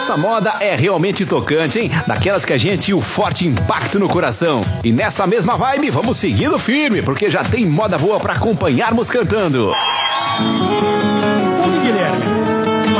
Essa moda é realmente tocante, hein? Daquelas que a gente o forte impacto no coração. E nessa mesma vibe, vamos seguindo firme, porque já tem moda boa pra acompanharmos cantando. Guilherme,